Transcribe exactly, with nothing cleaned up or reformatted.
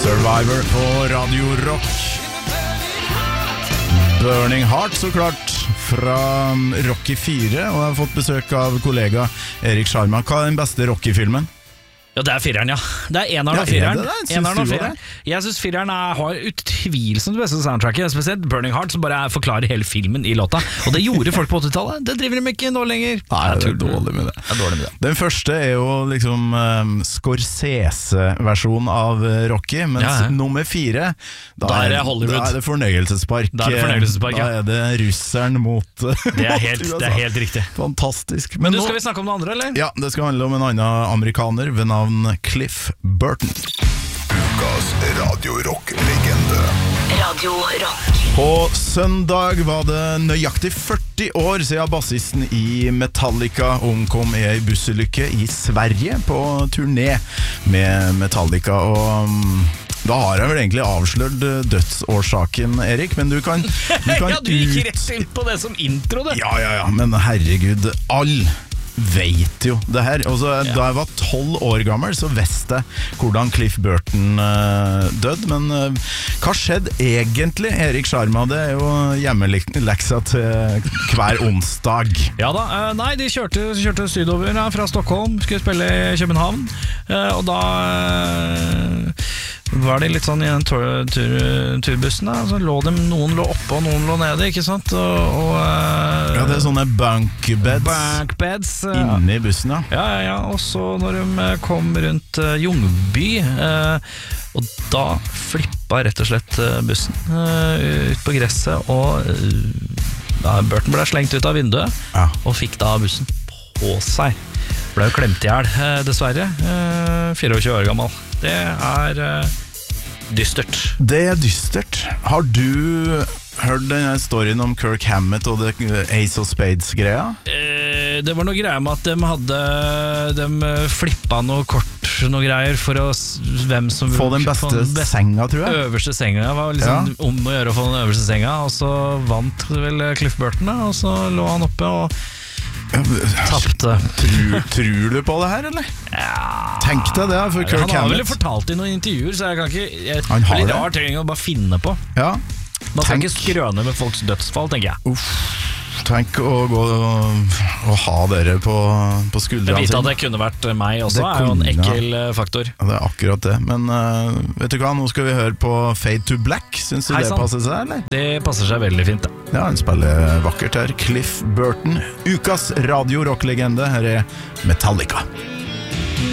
Survivor på Radio Rock. Burning Heart, så klart, fra Rocky fire. Og jeg har fått besøk av kollega Erik Sharma. Hva er den beste Rocky-filmen? Ja, det er fireren, ja. Det er eneren Ja, og fireren. er det det? Syns Eneren og du fireren. Jeg synes fireren er, har utvilsomt det beste soundtracket, spesielt Burning Heart, som bare forklarer hele filmen i låta. Og det gjorde folk på åttitallet. Det driver de ikke nå lenger. Nei, det er dårlig med det. Det er dårlig med det. Den første er jo liksom um, Scorsese-versjonen av Rocky, mens Ja, ja. nummer fire, da, Da er det Hollywood. Da er det fornøyelsespark. Da er det fornøyelsespark, ja. Da er det russeren mot Det er helt, det er helt riktig. Fantastisk. Men Men du, nå, skal vi snakke om noe andre, eller? ja, det skal handle om en annen amerikaner ved navn Cliff Burton. Ukas Radio Rock-legende. Radio Rock. På søndag var det nøyaktig førti år siden bassisten i Metallica omkom i en bussulykke i Sverige på turné med Metallica. Og um, da har jeg vel egentlig avslørt dødsårsaken, Erik, men du kan, du kan Ja, du gikk ut... rett inn på det som intro, det. Ja, ja, ja, men herregud, all vet jo det her. Også, ja. Da jeg var tolv år gammel, så visste jeg hvordan Cliff Burton uh, døde. Men uh, hva skjedde egentlig, Erik Sharma? Det er jo hjemmeleksa til hver onsdag. Ja da, uh, nei, de kjørte, kjørte sydover ja, fra Stockholm, skulle spille i København. Uh, og da uh, var de litt sånn i den tur, tur, turbussen da. Så lå de, noen lå oppe og noen lå nede, ikke sant? Og, og, uh, ja, det er sånne bunk beds, bunk beds uh, inni bussen, ja. Ja, ja, ja, og så når de kom rundt uh, Ljungby, uh, og da flippa rett og slett uh, bussen uh, ut på gresset, og uh, da Burton ble slengt ut av vinduet, Ja. og fikk da bussen på seg. Ble jo klemt i hjel, uh, dessverre, uh, fireogtjue år gammel. Det er uh, dystert. Det er dystert. Har du hørt denne storyen om Kirk Hammett og det Ace of Spades-greia? Eh, det var noe greier med at de hadde De flippa noe kort, noe greier for å s- hvem som Få den beste, få den beste senga, tror jeg. øverste senga. Det var liksom Ja. om å gjøre å få den øverste senga. Og så vant vel Cliff Burton, da, og så lå han oppe og tapte. Tror, tror du på det her, eller? Ja. Tenk deg det, for Kirk Han har vel Hammett. fortalt i noen intervjuer, så jeg kan ikke jeg, Han har Veldig det. rart ting å bare finne på. Ja. Man skal Tenk. ikke skrøne med folks dødsfall, tenker jeg. Uff, tenk å gå og, og ha dere på, på Jeg skuldrene vet at sine. det kunne vært meg også, Det er jo en kunne, ekkel eh, faktor. Ja, det er akkurat det. Men uh, vet du hva, nå skal vi høre på Fade to Black. Syns du Hei, det sann. passer seg, eller? Det passer seg veldig fint, det. Ja, han spiller vakkert her. Cliff Burton, ukas radio rock-legende. Her er Metallica.